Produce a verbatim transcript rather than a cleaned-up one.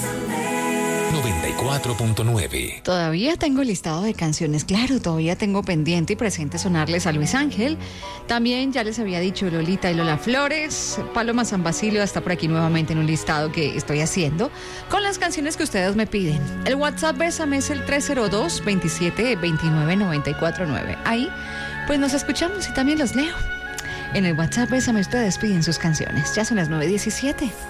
noventa y cuatro punto nueve. Todavía tengo listado de canciones, claro, todavía tengo pendiente y presente sonarles a Luis Ángel. También ya les había dicho Lolita y Lola Flores. Paloma San Basilio está por aquí nuevamente en un listado que estoy haciendo con las canciones que ustedes me piden. El WhatsApp Bésame es el tres cero dos, veintisiete veintinueve, noventa y cuatro nueve. Ahí pues nos escuchamos y también los leo. En el WhatsApp Bésame ustedes piden sus canciones. Ya son las nueve diecisiete.